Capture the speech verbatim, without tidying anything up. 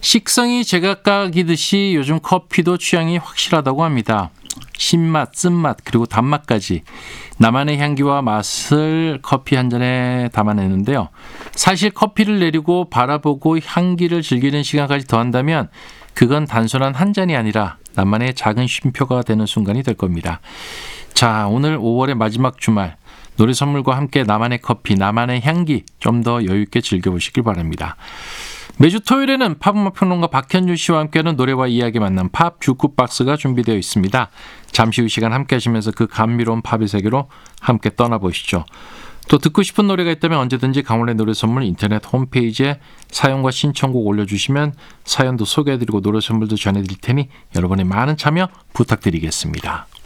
식성이 제각각이듯이 요즘 커피도 취향이 확실하다고 합니다. 신맛, 쓴맛, 그리고 단맛까지 나만의 향기와 맛을 커피 한 잔에 담아내는데요. 사실 커피를 내리고 바라보고 향기를 즐기는 시간까지 더한다면 그건 단순한 한 잔이 아니라 나만의 작은 쉼표가 되는 순간이 될 겁니다. 자, 오늘 오월의 마지막 주말 노래 선물과 함께 나만의 커피, 나만의 향기 좀 더 여유있게 즐겨보시길 바랍니다. 매주 토요일에는 팝음악 평론가 박현준 씨와 함께하는 노래와 이야기 만난 팝 주크박스가 준비되어 있습니다. 잠시 후 시간 함께 하시면서 그 감미로운 팝의 세계로 함께 떠나보시죠. 또 듣고 싶은 노래가 있다면 언제든지 강원래 노래 선물 인터넷 홈페이지에 사연과 신청곡 올려주시면 사연도 소개해드리고 노래 선물도 전해드릴 테니 여러분의 많은 참여 부탁드리겠습니다.